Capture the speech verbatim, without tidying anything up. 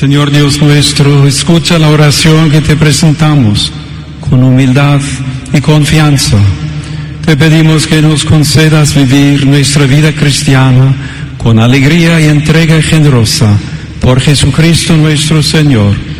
Señor Dios nuestro, escucha la oración que te presentamos con humildad y confianza. Te pedimos que nos concedas vivir nuestra vida cristiana con alegría y entrega generosa por Jesucristo nuestro Señor,